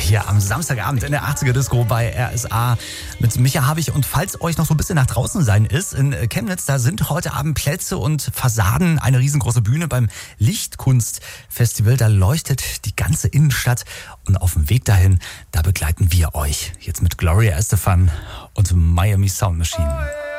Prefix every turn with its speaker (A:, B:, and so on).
A: hier am Samstagabend in der 80er Disco bei RSA mit Micha Habich. Und falls euch noch so ein bisschen nach draußen sein ist, in Chemnitz, da sind heute Abend Plätze und Fassaden, eine riesengroße Bühne beim Lichtkunstfestival. Da leuchtet die ganze Innenstadt und auf dem Weg dahin, da begleiten wir euch jetzt mit Gloria Estefan und Miami Sound Machine.